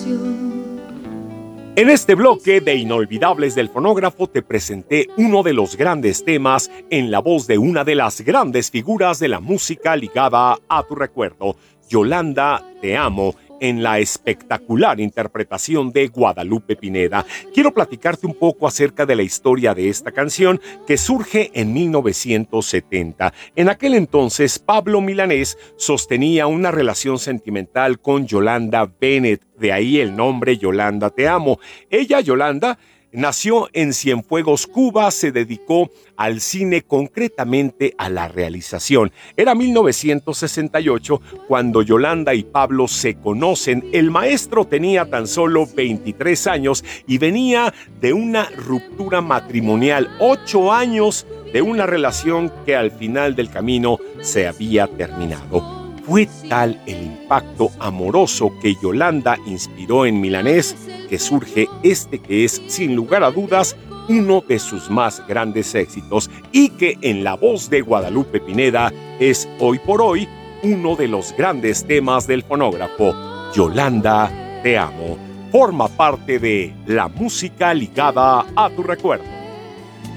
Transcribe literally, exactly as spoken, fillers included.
En este bloque de Inolvidables del Fonógrafo te presenté uno de los grandes temas en la voz de una de las grandes figuras de la música ligada a tu recuerdo, Yolanda Te Amo, en la espectacular interpretación de Guadalupe Pineda. Quiero platicarte un poco acerca de la historia de esta canción que surge en mil novecientos setenta. En aquel entonces, Pablo Milanés sostenía una relación sentimental con Yolanda Bennett, de ahí el nombre Yolanda Te Amo. Ella, Yolanda, nació en Cienfuegos, Cuba, se dedicó al cine, concretamente a la realización. Era mil novecientos sesenta y ocho cuando Yolanda y Pablo se conocen. El maestro tenía tan solo veintitrés años y venía de una ruptura matrimonial, ocho años de una relación que al final del camino se había terminado. Fue tal el impacto amoroso que Yolanda inspiró en Milanés que surge este que es, sin lugar a dudas, uno de sus más grandes éxitos y que en la voz de Guadalupe Pineda es hoy por hoy uno de los grandes temas del fonógrafo. Yolanda Te Amo forma parte de la música ligada a tu recuerdo.